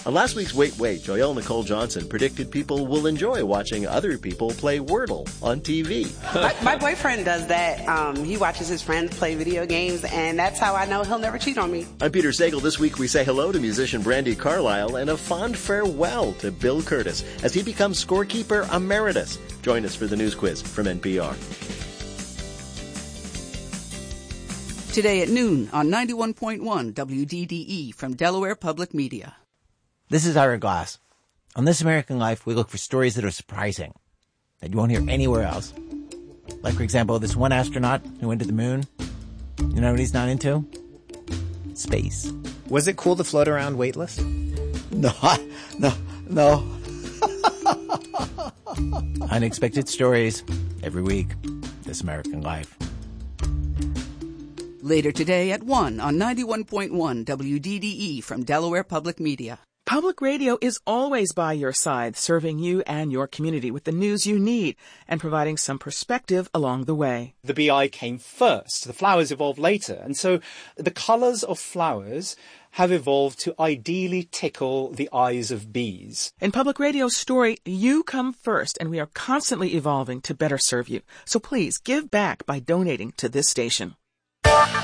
On last week's Wait, Joelle Nicole Johnson predicted people will enjoy watching other people play Wordle on TV. My boyfriend does that. He watches his friends play video games, and that's how I know he'll never cheat on me. I'm Peter Sagal. This week we say hello to musician Brandi Carlile and a fond farewell to Bill Curtis as he becomes scorekeeper emeritus. Join us for the news quiz from NPR. Today at noon on 91.1 WDDE from Delaware Public Media. This is Ira Glass. On This American Life, we look for stories that are surprising, that you won't hear anywhere else. Like, for example, this one astronaut who went to the moon. You know what he's not into? Space. Was it cool to float around weightless? No. Unexpected stories every week. This American Life. Later today at 1 on 91.1 WDDE from Delaware Public Media. Public Radio is always by your side, serving you and your community with the news you need and providing some perspective along the way. The BI came first. The flowers evolved later. And so the colours of flowers have evolved to ideally tickle the eyes of bees. In Public Radio's story, you come first, and we are constantly evolving to better serve you. So please give back by donating to this station.